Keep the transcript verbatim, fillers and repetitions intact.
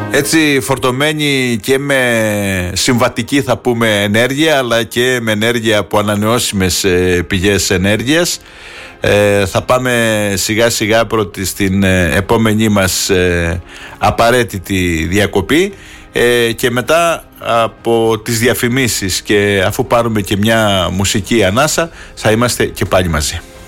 Έτσι φορτωμένη και με συμβατική θα πούμε ενέργεια, αλλά και με ενέργεια από ανανεώσιμες πηγές ενέργειας. Ε, θα πάμε σιγά σιγά πρώτη στην επόμενή μας ε, απαραίτητη διακοπή ε, και μετά από τις διαφημίσεις και αφού πάρουμε και μια μουσική ανάσα θα είμαστε και πάλι μαζί.